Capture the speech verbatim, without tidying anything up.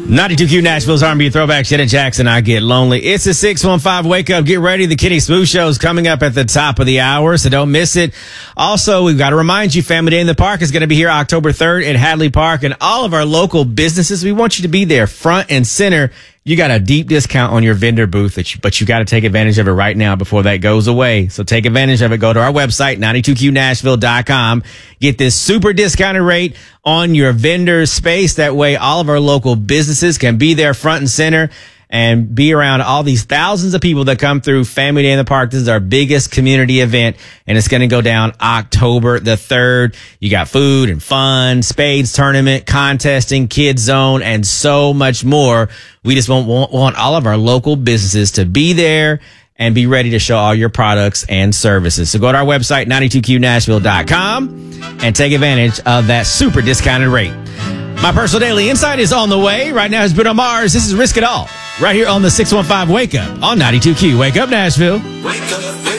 ninety-two Q Nashville's R and B throwback. Janet Jackson, I Get Lonely. It's the six one five Wake Up. Get ready. The Kenny Smooth Show is coming up at the top of the hour, so don't miss it. Also, we've got to remind you, Family Day in the Park is going to be here October third at Hadley Park, and all of our local businesses, we want you to be there front and center. You got a deep discount on your vendor booth, that you, but you got to take advantage of it right now before that goes away. So take advantage of it. Go to our website, ninety-two Q Nashville dot com. Get this super discounted rate on your vendor space. That way, all of our local businesses can be there front and center and be around all these thousands of people that come through Family Day in the Park. This is our biggest community event, and it's going to go down October the third. You got food and fun, spades tournament, contesting, kids zone, and so much more. We just want, want, want all of our local businesses to be there and be ready to show all your products and services. So go to our website, ninety-two Q Nashville dot com, and take advantage of that super discounted rate. My personal daily insight is on the way. Right now, it's Bruno Mars. This is Risk It All, right here on the six one five Wake Up on ninety-two Q. Wake up, Nashville. Wake up.